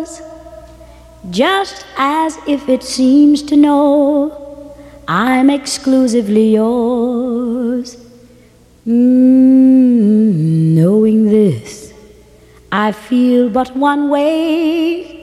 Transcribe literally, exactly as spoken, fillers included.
yours, just as if it seems to know I'm exclusively yours. Mm, knowing this, I feel but one way.